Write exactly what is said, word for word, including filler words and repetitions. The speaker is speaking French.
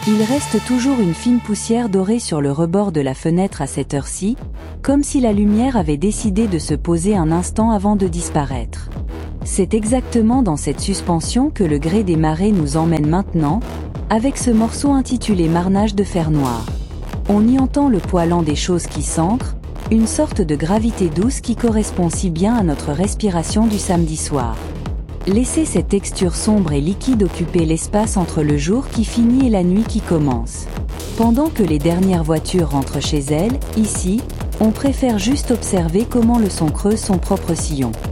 Il reste toujours une fine poussière dorée sur le rebord de la fenêtre à cette heure-ci, comme si la lumière avait décidé de se poser un instant avant de disparaître. C'est exactement dans cette suspension que le gré des marées nous emmène maintenant, avec ce morceau intitulé Marnage de fer noir. On y entend le poids lent des choses qui s'ancrent, une sorte de gravité douce qui correspond si bien à notre respiration du samedi soir. Laissez cette texture sombre et liquide occuper l'espace entre le jour qui finit et la nuit qui commence. Pendant que les dernières voitures rentrent chez elles, ici, on préfère juste observer comment le son creuse son propre sillon.